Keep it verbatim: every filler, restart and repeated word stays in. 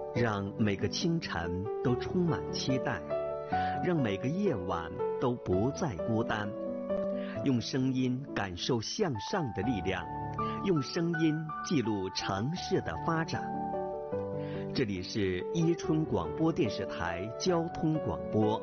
让每个清晨都充满期待，让每个夜晚都不再孤单。用声音感受向上的力量，用声音记录城市的发展。这里是伊春广播电视台交通广播